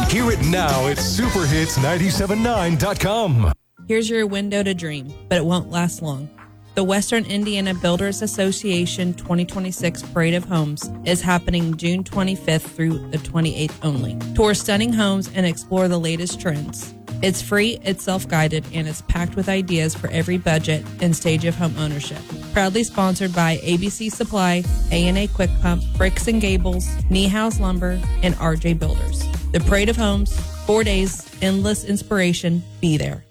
Hear it now at superhits979.com. Here's your window to dream, but it won't last long. The Western Indiana Builders Association 2026 Parade of Homes is happening June 25th through the 28th only. Tour stunning homes and explore the latest trends. It's free, it's self-guided, and it's packed with ideas for every budget and stage of home ownership. Proudly sponsored by ABC Supply, A&A Quick Pump, Bricks & Gables, Niehaus Lumber, and RJ Builders. The Parade of Homes, 4 days, endless inspiration. Be there.